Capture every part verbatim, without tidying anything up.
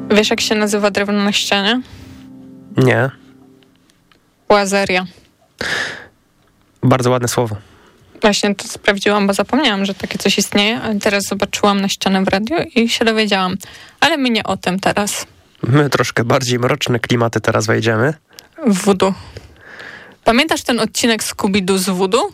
Wiesz, jak się nazywa drewno na ścianie? Nie. Łazeria. Bardzo ładne słowo. Właśnie to sprawdziłam, bo zapomniałam, że takie coś istnieje, ale teraz zobaczyłam na ścianę w radiu i się dowiedziałam. Ale my nie o tym teraz. My troszkę bardziej mroczne klimaty teraz wejdziemy. Voodoo. Pamiętasz ten odcinek Scooby-Doo z Voodoo?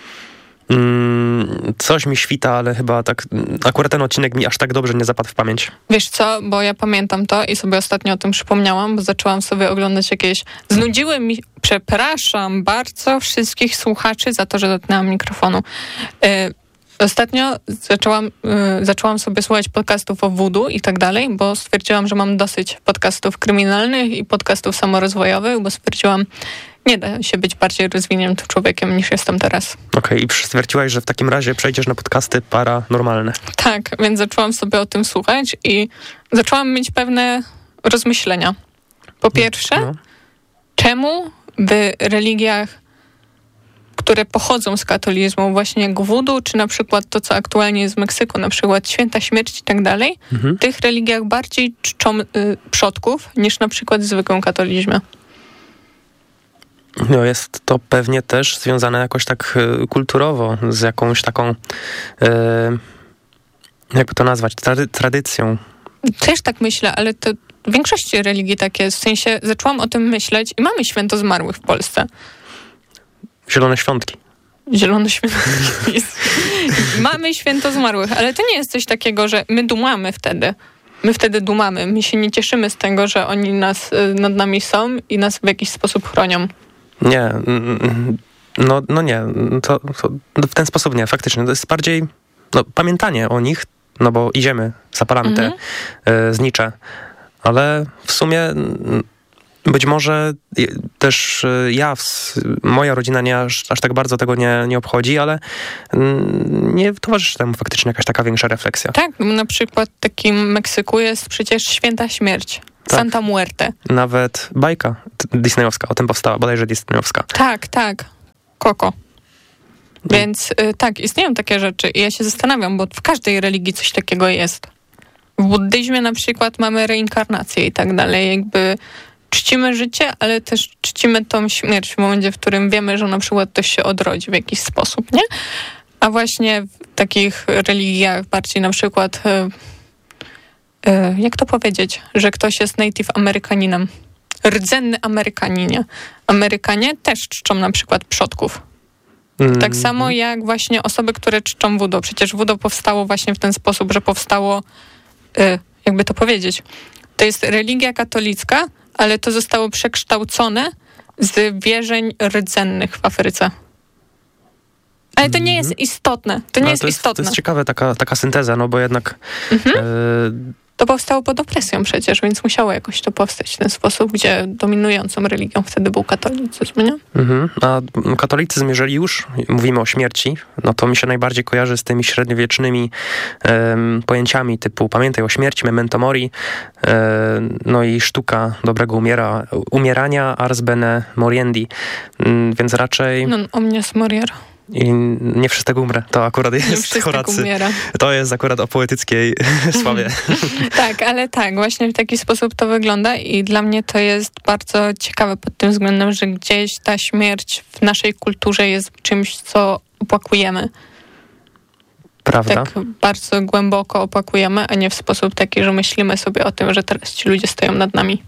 Mm, coś mi świta, ale chyba tak... Akurat ten odcinek mi aż tak dobrze nie zapadł w pamięć. Wiesz co, bo ja pamiętam to i sobie ostatnio o tym przypomniałam, bo zaczęłam sobie oglądać jakieś... Znudziły mi... Przepraszam bardzo wszystkich słuchaczy za to, że dotknęłam mikrofonu. Yy, ostatnio zaczęłam, yy, zaczęłam sobie słuchać podcastów o voodoo i tak dalej, bo stwierdziłam, że mam dosyć podcastów kryminalnych i podcastów samorozwojowych, bo stwierdziłam, nie da się być bardziej rozwiniętym człowiekiem niż jestem teraz. Okej, okay, i stwierdziłaś, że w takim razie przejdziesz na podcasty paranormalne. Tak, więc zaczęłam sobie o tym słuchać i zaczęłam mieć pewne rozmyślenia. Po pierwsze, no. Czemu w religiach, które pochodzą z katolicyzmu, właśnie jak voodoo, czy na przykład to, co aktualnie jest w Meksyku, na przykład święta śmierci i tak dalej, mhm. w tych religiach bardziej czczą y, przodków niż na przykład w zwykłym katolicyzmie? No jest to pewnie też związane jakoś tak y, kulturowo z jakąś taką, y, jakby to nazwać, trady, tradycją. Też tak myślę, ale to w większości religii tak jest. W sensie zaczęłam o tym myśleć i mamy święto zmarłych w Polsce. Zielone świątki. Zielone świątki. Mamy święto zmarłych, ale to nie jest coś takiego, że my dumamy wtedy. My wtedy dumamy. My się nie cieszymy z tego, że oni nas nad nami są i nas w jakiś sposób chronią. Nie. No, no nie. To, to w ten sposób nie. Faktycznie. To jest bardziej no, pamiętanie o nich, no bo idziemy, zapalamy mhm. te y, znicze. Ale w sumie być może też ja, moja rodzina nie aż, aż tak bardzo tego nie, nie obchodzi, ale nie towarzyszy temu faktycznie jakaś taka większa refleksja. Tak, na przykład w takim Meksyku jest przecież święta śmierć. Tak. Santa Muerte. Nawet bajka disneyowska o tym powstała, bodajże disneyowska. Tak, tak. Coco. Więc y, tak, istnieją takie rzeczy i ja się zastanawiam, bo w każdej religii coś takiego jest. W buddyzmie na przykład mamy reinkarnację i tak dalej. Jakby czcimy życie, ale też czcimy tą śmierć w momencie, w którym wiemy, że na przykład ktoś się odrodzi w jakiś sposób, nie? A właśnie w takich religiach bardziej na przykład yy, yy, jak to powiedzieć? Że ktoś jest Native Amerykaninem. Rdzenny Amerykaninie. Amerykanie też czczą na przykład przodków. Mm. Tak samo jak właśnie osoby, które czczą voodoo. Przecież voodoo powstało właśnie w ten sposób, że powstało jakby to powiedzieć, to jest religia katolicka, ale to zostało przekształcone z wierzeń rdzennych w Afryce. Ale to nie jest istotne. To nie no, jest, to jest istotne. To jest ciekawe taka, taka synteza, no bo jednak mhm. e... to powstało pod opresją przecież, więc musiało jakoś to powstać w ten sposób, gdzie dominującą religią wtedy był katolicyzm, nie? Mhm. A katolicyzm, jeżeli już mówimy o śmierci, no to mi się najbardziej kojarzy z tymi średniowiecznymi um, pojęciami typu pamiętaj o śmierci, memento mori, um, no i sztuka dobrego umiera, umierania, ars bene moriendi, um, więc raczej... Non omnes moriar. I nie wszystko umrę. To akurat jest Horacy. To jest akurat o poetyckiej sławie. Tak, ale tak, właśnie w taki sposób to wygląda i dla mnie to jest bardzo ciekawe pod tym względem, że gdzieś ta śmierć w naszej kulturze jest czymś, co opłakujemy. Prawda. Tak bardzo głęboko opłakujemy, a nie w sposób taki, że myślimy sobie o tym, że teraz ci ludzie stoją nad nami.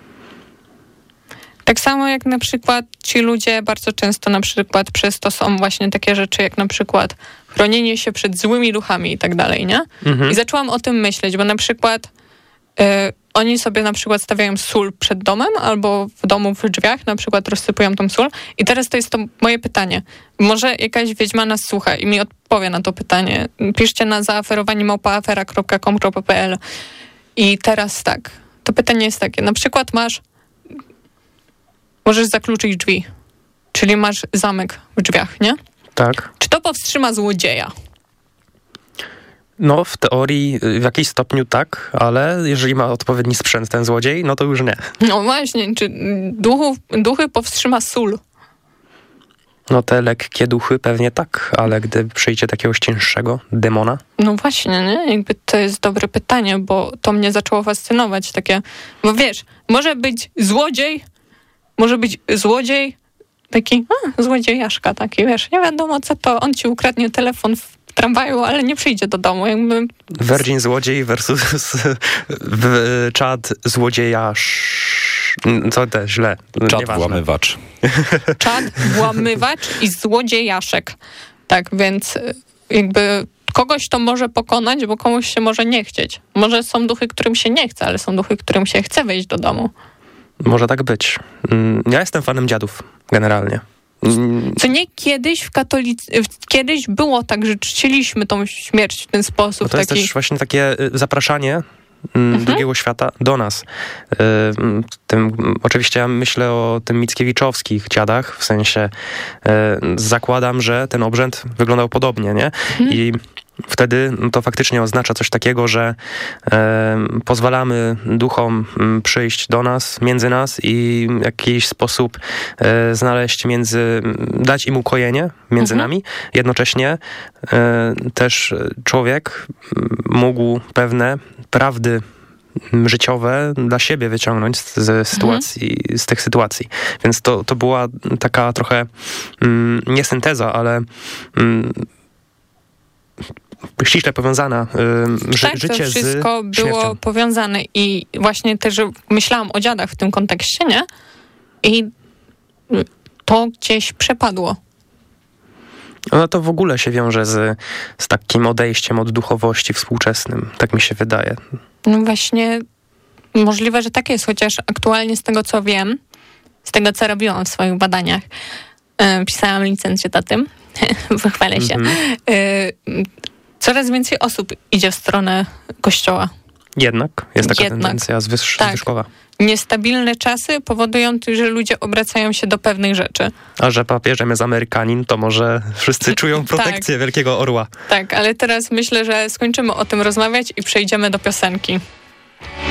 Tak samo jak na przykład ci ludzie bardzo często na przykład przez to są właśnie takie rzeczy jak na przykład chronienie się przed złymi duchami i tak dalej, nie? Mhm. I zaczęłam o tym myśleć, bo na przykład y, oni sobie na przykład stawiają sól przed domem albo w domu w drzwiach na przykład rozsypują tą sól i teraz to jest to moje pytanie. Może jakaś wiedźma nas słucha i mi odpowie na to pytanie. Piszcie na zaaferowanie małpa afera kropka com kropka p l i teraz tak, to pytanie jest takie, na przykład masz możesz zakluczyć drzwi, czyli masz zamek w drzwiach, nie? Tak. Czy to powstrzyma złodzieja? No, w teorii w jakimś stopniu tak, ale jeżeli ma odpowiedni sprzęt ten złodziej, no to już nie. No właśnie, czy duchów, duchy powstrzyma sól? No te lekkie duchy pewnie tak, ale gdy przyjdzie takiegoś cięższego demona? No właśnie, nie? Jakby to jest dobre pytanie, bo to mnie zaczęło fascynować. Takie, bo wiesz, może być złodziej, może być złodziej, taki a, złodziejaszka taki, wiesz, nie wiadomo co to, on ci ukradnie telefon w tramwaju, ale nie przyjdzie do domu. Jakby... Virgin złodziej versus czad złodziejasz. Co to źle. Czad włamywacz. Czad włamywacz i złodziejaszek. Tak, więc jakby kogoś to może pokonać, bo komuś się może nie chcieć. Może są duchy, którym się nie chce, ale są duchy, którym się chce wejść do domu. Może tak być. Ja jestem fanem dziadów, generalnie. Co nie kiedyś w katolicy... Kiedyś było tak, że czciliśmy tą śmierć w ten sposób. No to jest taki... też właśnie takie zapraszanie mhm. drugiego świata do nas. Tym, oczywiście ja myślę o tym Mickiewiczowskich dziadach, w sensie zakładam, że ten obrzęd wyglądał podobnie, nie? Mhm. I wtedy no to faktycznie oznacza coś takiego, że e, pozwalamy duchom przyjść do nas, między nas i w jakiś sposób e, znaleźć między, dać im ukojenie między mhm. nami. Jednocześnie e, też człowiek mógł pewne prawdy życiowe dla siebie wyciągnąć ze sytuacji, mhm. z tych sytuacji. Więc to, to była taka trochę mm, nie synteza, ale mm, ściśle powiązana y, ży, tak, życie to wszystko z było śmiercią. powiązane i właśnie też myślałam o dziadach w tym kontekście, nie? I to gdzieś przepadło. No to w ogóle się wiąże z, z takim odejściem od duchowości współczesnym, tak mi się wydaje. No właśnie możliwe, że tak jest, chociaż aktualnie z tego, co wiem, z tego, co robiłam w swoich badaniach, yy, pisałam licencjatatem, pochwalę się, mm-hmm. yy, coraz więcej osób idzie w stronę kościoła. Jednak jest taka Jednak. tendencja zwyż- tak. zwyżkowa. Niestabilne czasy powodują, że ludzie obracają się do pewnych rzeczy. A że papieżem jest Amerykanin, to może wszyscy czują protekcję tak. wielkiego orła. Tak, ale teraz myślę, że skończymy o tym rozmawiać i przejdziemy do piosenki.